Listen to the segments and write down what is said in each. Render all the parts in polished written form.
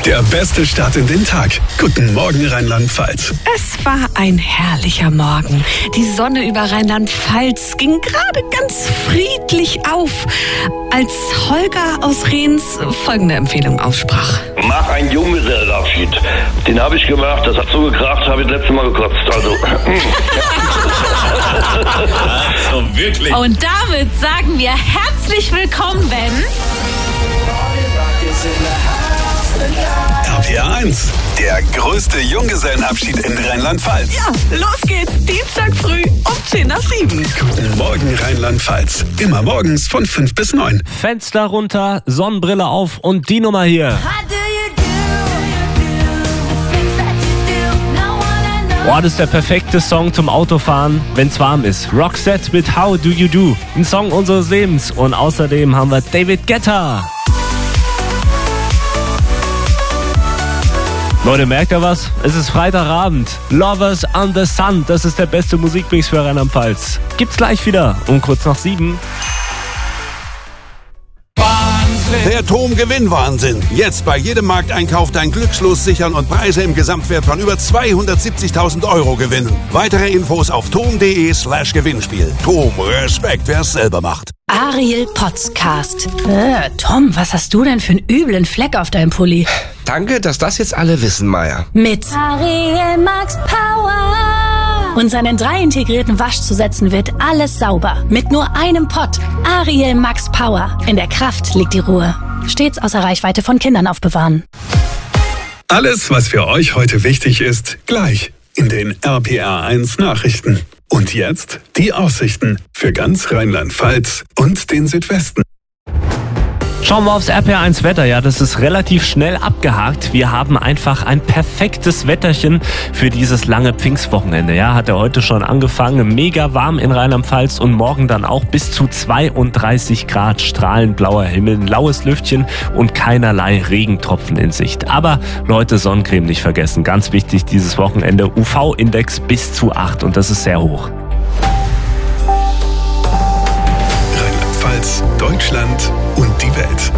Der beste Start in den Tag. Guten Morgen, Rheinland-Pfalz. Es war ein herrlicher Morgen. Die Sonne über Rheinland-Pfalz ging gerade ganz friedlich auf, als Holger aus Rehns folgende Empfehlung aussprach. Mach einen Junggesellenabschied. Den habe ich gemacht, das hat so gekracht, habe ich das letzte Mal gekotzt. Also. So, wirklich. Und damit sagen wir herzlich willkommen, Ben. RPR 1, der größte Junggesellenabschied in Rheinland-Pfalz. Ja, los geht's. Dienstag früh um 6:50. Guten Morgen, Rheinland-Pfalz. Immer morgens von 5 bis 9. Fenster runter, Sonnenbrille auf und die Nummer hier. Boah, das ist der perfekte Song zum Autofahren, wenn's warm ist. Roxette mit How Do You Do, ein Song unseres Lebens. Und außerdem haben wir David Guetta. Leute, merkt ihr was? Es ist Freitagabend. Lovers on the Sun, das ist der beste Musikmix für Rheinland-Pfalz. Gibt's gleich wieder um kurz nach 7. Der TOM-Gewinnwahnsinn. Jetzt bei jedem Markteinkauf dein Glückslos sichern und Preise im Gesamtwert von über 270.000 € gewinnen. Weitere Infos auf tom.de/Gewinnspiel. TOM, Respekt, wer es selber macht. Ariel Podcast. Tom, was hast du denn für einen üblen Fleck auf deinem Pulli? Danke, dass das jetzt alle wissen, Maya. Mit Ariel Max Power. Und seinen 3 integrierten Waschzusätzen wird alles sauber. Mit nur einem Pott. Ariel Max Power. In der Kraft liegt die Ruhe. Stets außer Reichweite von Kindern aufbewahren. Alles, was für euch heute wichtig ist, gleich in den RPR 1 Nachrichten. Und jetzt die Aussichten für ganz Rheinland-Pfalz und den Südwesten. Schauen wir aufs RPR1 Wetter. Ja, das ist relativ schnell abgehakt. Wir haben einfach ein perfektes Wetterchen für dieses lange Pfingstwochenende. Ja, hat er heute schon angefangen. Mega warm in Rheinland-Pfalz und morgen dann auch bis zu 32 Grad, strahlend blauer Himmel, ein laues Lüftchen und keinerlei Regentropfen in Sicht. Aber Leute, Sonnencreme nicht vergessen. Ganz wichtig dieses Wochenende. UV-Index bis zu 8 und das ist sehr hoch. Rheinland-Pfalz, Deutschland und die Welt.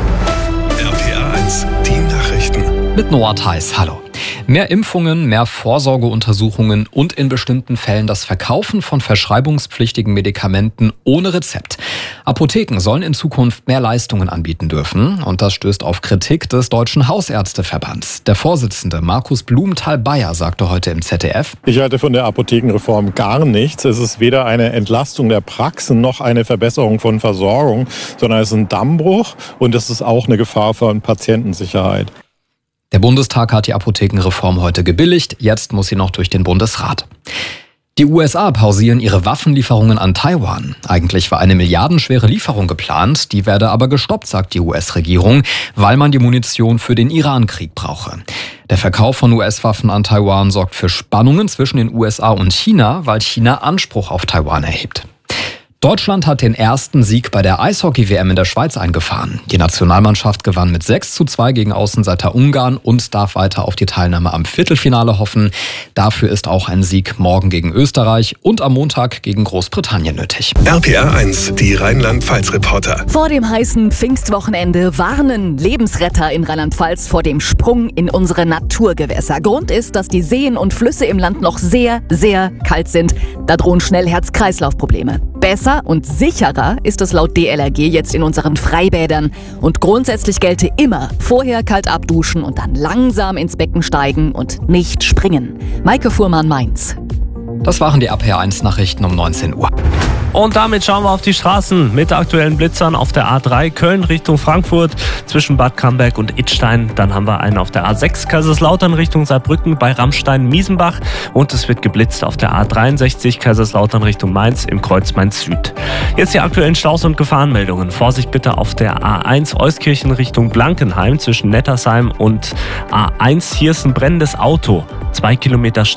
RPR 1, die Nachrichten. Mit Noah Theis, hallo. Mehr Impfungen, mehr Vorsorgeuntersuchungen und in bestimmten Fällen das Verkaufen von verschreibungspflichtigen Medikamenten ohne Rezept. Apotheken sollen in Zukunft mehr Leistungen anbieten dürfen und das stößt auf Kritik des Deutschen Hausärzteverbands. Der Vorsitzende Markus Blumenthal-Bayer sagte heute im ZDF: Ich halte von der Apothekenreform gar nichts. Es ist weder eine Entlastung der Praxen noch eine Verbesserung von Versorgung, sondern es ist ein Dammbruch und es ist auch eine Gefahr für Patientensicherheit. Der Bundestag hat die Apothekenreform heute gebilligt, jetzt muss sie noch durch den Bundesrat. Die USA pausieren ihre Waffenlieferungen an Taiwan. Eigentlich war eine milliardenschwere Lieferung geplant, die werde aber gestoppt, sagt die US-Regierung, weil man die Munition für den Iran-Krieg brauche. Der Verkauf von US-Waffen an Taiwan sorgt für Spannungen zwischen den USA und China, weil China Anspruch auf Taiwan erhebt. Deutschland hat den ersten Sieg bei der Eishockey-WM in der Schweiz eingefahren. Die Nationalmannschaft gewann mit 6:2 gegen Außenseiter Ungarn und darf weiter auf die Teilnahme am Viertelfinale hoffen. Dafür ist auch ein Sieg morgen gegen Österreich und am Montag gegen Großbritannien nötig. RPR 1, die Rheinland-Pfalz-Reporter. Vor dem heißen Pfingstwochenende warnen Lebensretter in Rheinland-Pfalz vor dem Sprung in unsere Naturgewässer. Grund ist, dass die Seen und Flüsse im Land noch sehr, sehr kalt sind. Da drohen schnell Herz-Kreislauf-Probleme. Besser und sicherer ist es laut DLRG jetzt in unseren Freibädern. Und grundsätzlich gelte immer vorher kalt abduschen und dann langsam ins Becken steigen und nicht springen. Maike Fuhrmann, Mainz. Das waren die RPR1 Nachrichten um 19 Uhr. Und damit schauen wir auf die Straßen mit aktuellen Blitzern auf der A3 Köln Richtung Frankfurt zwischen Bad Camberg und Idstein. Dann haben wir einen auf der A6 Kaiserslautern Richtung Saarbrücken bei Rammstein-Miesenbach. Und es wird geblitzt auf der A63 Kaiserslautern Richtung Mainz im Kreuz Mainz Süd. Jetzt die aktuellen Staus und Gefahrenmeldungen. Vorsicht bitte auf der A1 Euskirchen Richtung Blankenheim zwischen Nettersheim und A1. Hier ist ein brennendes Auto. 2 Kilometer Stau.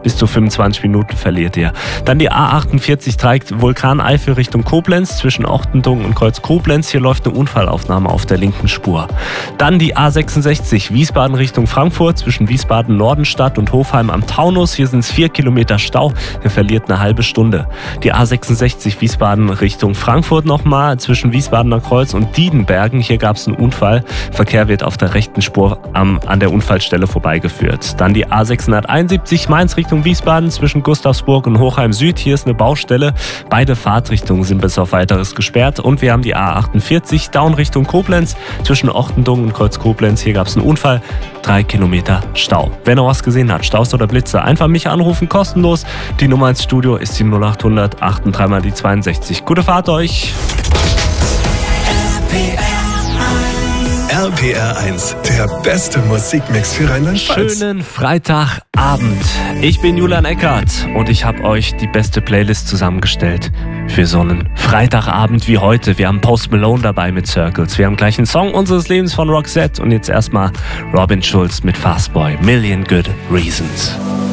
bis zu 25 Minuten verliert ihr. Dann die A48 trägt Vulkaneifel Richtung Koblenz zwischen Ochtendung und Kreuz Koblenz. Hier läuft eine Unfallaufnahme auf der linken Spur. Dann die A66 Wiesbaden Richtung Frankfurt zwischen Wiesbaden Nordenstadt und Hofheim am Taunus. Hier sind es 4 Kilometer Stau. Ihr verliert eine halbe Stunde. Die A66 Wiesbaden Richtung Frankfurt nochmal zwischen Wiesbadener Kreuz und Diedenbergen. Hier gab es einen Unfall. Verkehr wird auf der rechten Spur an der Unfallstelle vorbeigeführt. Dann die A671 Mainz Richtung Wiesbaden zwischen Gustavsburg und Hochheim Süd. Hier ist eine Baustelle. Beide Fahrtrichtungen sind bis auf Weiteres gesperrt. Und wir haben die A48 Down Richtung Koblenz zwischen Ochtendung und Kreuz Koblenz. Hier gab es einen Unfall. 3 Kilometer Stau. Wer noch was gesehen hat, Staus oder Blitze, einfach mich anrufen, kostenlos. Die Nummer ins Studio ist die 0800 83 mal die 62. Gute Fahrt euch! RPR 1, der beste Musikmix für Rheinland-Pfalz. Schönen Freitagabend. Ich bin Julian Eckert und ich habe euch die beste Playlist zusammengestellt für so einen Freitagabend wie heute. Wir haben Post Malone dabei mit Circles. Wir haben gleich einen Song unseres Lebens von Roxette und jetzt erstmal Robin Schulz mit Fastboy, Million Good Reasons.